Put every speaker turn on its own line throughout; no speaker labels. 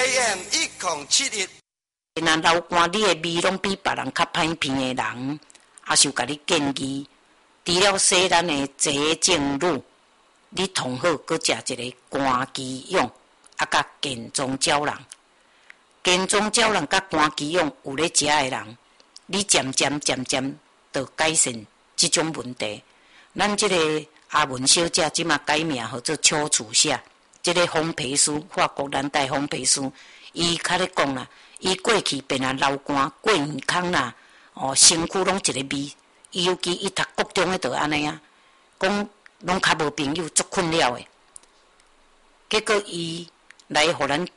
AM 1071。
若流汗，你的味拢比别人较歹闻的人，也是有甲你建议，除了洗咱的洁净乳，你同好搁食一个肝鸡蛹，甲健中胶囊。健中胶囊甲肝鸡蛹有咧食的人，你渐渐就改善即种问题。咱即个阿文小姐即马改名号做邱楚夏，即个烘焙师，法国南代烘焙师，伊较咧讲啦，伊过去变啊流汗、过耳孔啦，身躯拢一个味，尤其伊读国中的就安尼啊，讲拢较无朋友，足困扰的。结果伊来互咱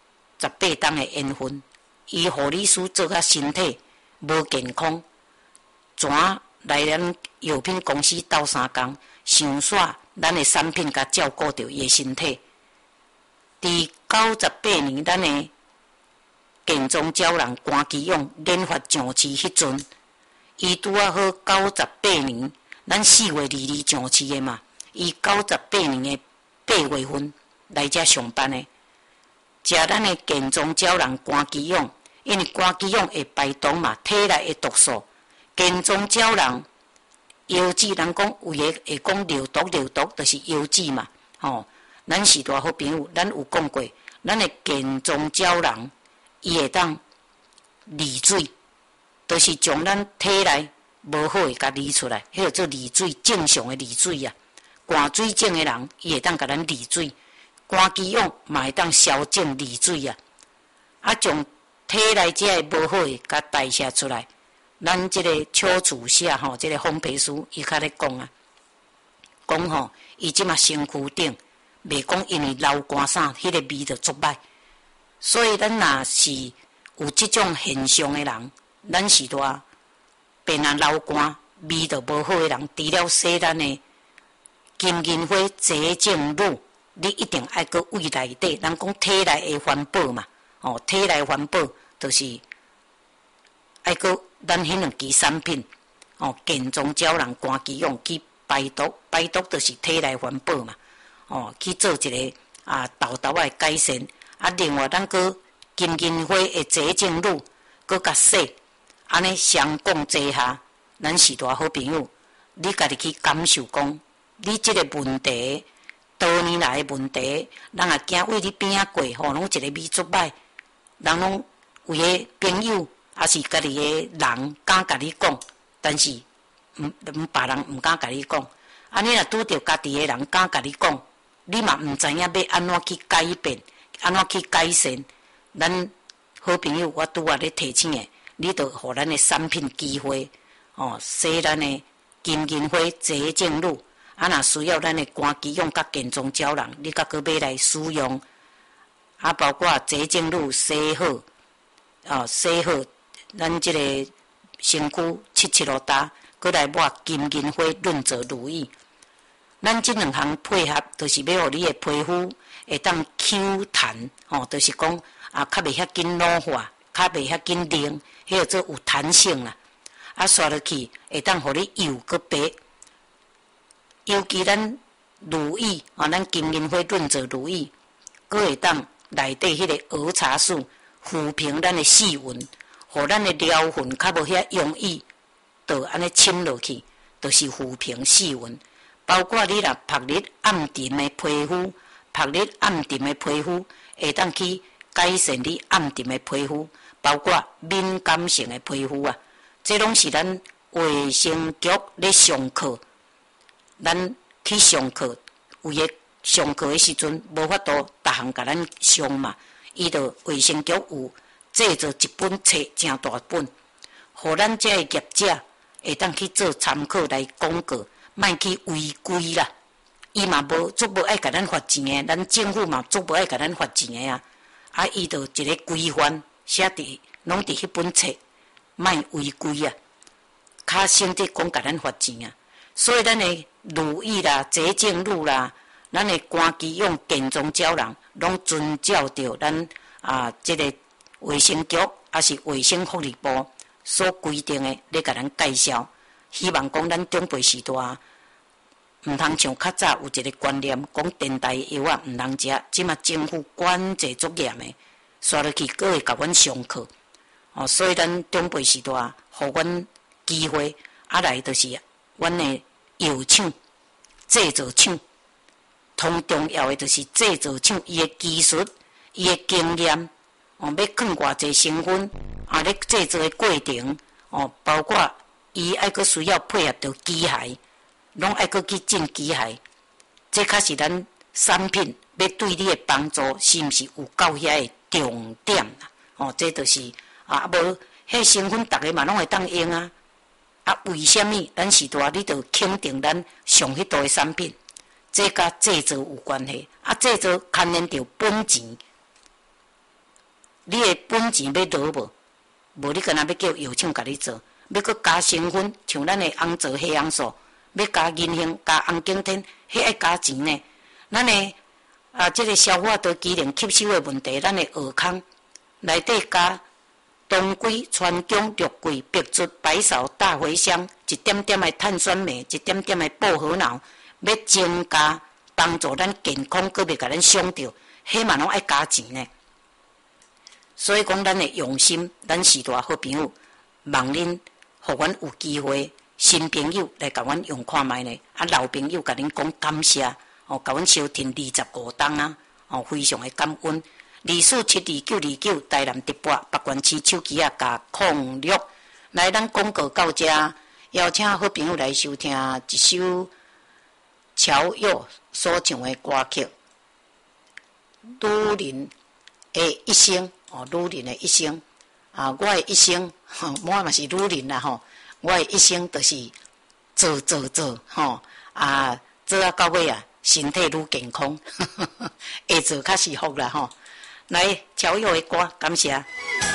18档的缘分，伊护理师做甲身体无健康，怎来咱药品公司斗3工，想煞咱的产品甲照顾着伊的身体。伫98年，咱的健中胶囊肝鸡蛹研发上市迄阵，伊拄啊好98年，咱4月22上市的嘛，伊98年的8月份来遮上班的。食咱的健中胶囊肝鸡蛹，因为肝鸡蛹会排毒嘛，体内的毒素。健中胶囊药剂，人讲有诶会讲流毒，就是药剂嘛。咱是大好朋友，咱有讲过，咱的健中胶囊，伊会当利水，就是将咱体内无好诶甲利出来，迄个做利水，正常诶利水啊。肝水肿诶人，伊会当甲咱利水。肝鸡蛹嘛会当消肿利水啊，将体内这个无好诶甲代谢出来。咱即个邱楚夏即个烘焙师伊较咧讲啊，讲伊即马身躯顶袂讲因为流汗啥，迄个味就足歹。所以咱若是有即种现象诶人，咱是多变啊流汗味就无好诶人，除了洗咱诶金银花洁净乳。你一定爱搁胃内底，人讲体内的环保嘛，体内环保就是爱搁咱迄两支产品，健中胶囊肝鸡蛹去排毒，排毒就是体内环保嘛，去做一个豆豆的改善。另外咱搁金银花的洁净乳，搁甲洗，安尼相共之下，咱是大好朋友。你家己去感受讲，你即个问题。多年来的问题，人也惊为你边仔过，拢一个味足歹。人拢有个朋友，也是家己的人敢甲你讲，但是别人毋敢甲你讲。你若拄着家己的人敢甲你讲，你嘛毋知影要安怎去改变，安怎去改善。咱好朋友，我拄咧提醒的，你着互咱的产品机会，洗咱的金银花洁净乳。若需要咱的肝鸡蛹甲健中胶囊，你甲搁买来使用。包括洁净乳洗好，洗好，咱即个身躯七落搭，搁来抹金银花润泽乳液。咱即两项配合，就是要互你的皮肤会当 Q 弹，就是讲较袂遐紧老化，较袂遐紧凝，迄个做有弹性啦。刷落去会当互你油搁白。尤其咱乳液，咱金银花润泽乳液，佫会当内底迄个儿茶素抚平咱的细纹，互咱的撩痕较无遐容易，就安尼侵落去，就是抚平细纹。包括你若曝日暗沉的皮肤，曝日暗沉的皮肤会当去改善你暗沉的皮肤，包括敏感性的皮肤啊，这拢是咱卫生局咧上课。咱去上课，有诶上课诶时阵，无法度逐项甲咱上嘛。伊就卫生局有制作一本册，诚大本，互咱遮诶业者会当去做参考来广告，莫去违规啦。伊嘛无足无爱甲咱罚钱诶，咱政府嘛足无爱甲咱罚钱诶啊。伊就一个规范写伫拢伫迄本册，莫违规啊。较省得讲甲咱罚钱啊。所以咱诶乳液啦、洁净乳啦、咱诶肝鸡蛹健中胶囊，拢遵照着咱即个卫生局还是卫生福利部所规定诶，咧甲咱介绍。希望讲咱长辈时代毋通像较早有一个观念，讲电台药毋通食，即嘛政府管制足严诶， 刷落去，佫会甲阮上课。所以咱长辈时代，互阮机会，来就是阮的药厂、制造厂。同重要的就是制造厂伊的技术、伊的经验，要放偌济成分，咧制造的过程，包括伊爱佫需要配合着机械，拢爱佫去进机械。这较是咱产品要对你的帮助，是毋是有够遐的重点啦？这就是无迄成分，逐个嘛拢会当用啊。为什么咱时代你着肯定咱上迄道的产品？这甲制造有关系。制造牵连着本钱，你的本钱要落无？无你干那要叫药厂甲你做，要佮加成分，像咱的红枣、黑红素。要加银杏、加红景天，迄爱加钱呢。咱的这个消化道机能吸收的问题，咱的蚵康内底加当归、川芎、肉桂、白术、白芍、大茴香，一点点的碳酸镁，一点点的薄荷脑，要增加帮助咱健康，佮袂甲咱伤着，迄嘛拢爱加钱呢。所以讲，咱的用心，咱时代好朋友，望恁互阮有机会。新朋友来甲阮用看卖呢，老朋友甲恁讲感谢，甲阮收听25档啊，非常的感恩。24722929台南直播北关市手机加06，来咱广告到这，邀请好朋友来收听一首乔佑所唱的歌曲《女人的一生》女人的一生我的一生，我嘛是女人啦吼。我的一生就是做，做到尾身体愈健康，会做较是福啦吼。来，乔佑的歌，感谢。